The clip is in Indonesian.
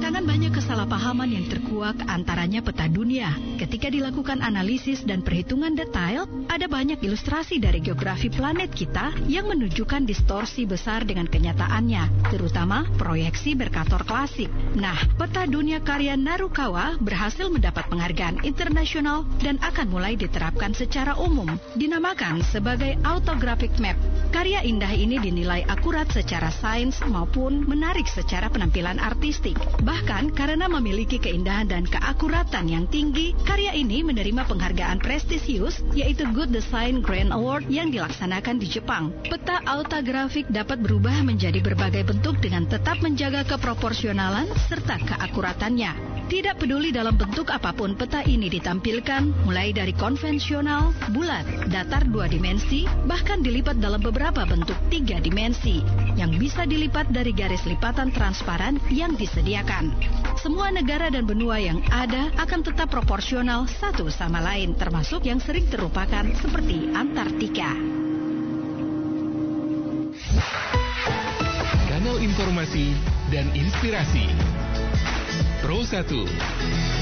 Belakangan banyak kesalahpahaman yang terkuak, antaranya peta dunia. Ketika dilakukan analisis dan perhitungan detail, ada banyak ilustrasi dari geografi planet kita yang menunjukkan distorsi besar dengan kenyataannya, terutama proyeksi Mercator klasik. Nah, peta dunia karya Narukawa berhasil mendapat penghargaan internasional dan akan mulai diterapkan secara umum. Dinamakan sebagai Autographic Map. Karya indah ini dinilai akurat secara sains maupun menarik secara penampilan artistik. Bahkan karena memiliki keindahan dan keakuratan yang tinggi, karya ini menerima penghargaan prestisius yaitu Good Design Grand Award yang dilaksanakan di Jepang. Peta autografik dapat berubah menjadi berbagai bentuk dengan tetap menjaga keproporsionalan serta keakuratannya. Tidak peduli dalam bentuk apapun peta ini ditampilkan, mulai dari konvensional, bulat, datar 2 dimensi, bahkan dilipat dalam beberapa bentuk 3 dimensi, yang bisa dilipat dari garis lipatan transparan yang disediakan. Semua negara dan benua yang ada akan tetap proporsional satu sama lain, termasuk yang sering terlupakan seperti Antartika. Kanal informasi dan inspirasi Pro 1.